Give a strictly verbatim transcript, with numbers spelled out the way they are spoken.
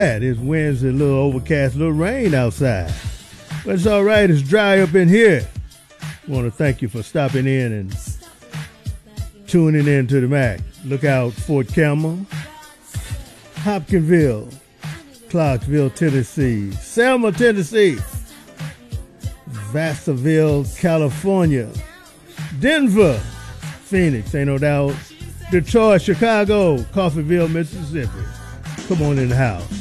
It's Wednesday, a little overcast, a little rain outside. But it's all right, it's dry up in here. I want to thank you for stopping in and tuning in to the Mac. Look out, Fort Campbell, Hopkinsville, Clarksville, Tennessee, Selma, Tennessee, Vassarville, California, Denver, Phoenix, ain't no doubt, Detroit, Chicago, Coffeeville, Mississippi. Come on in the house.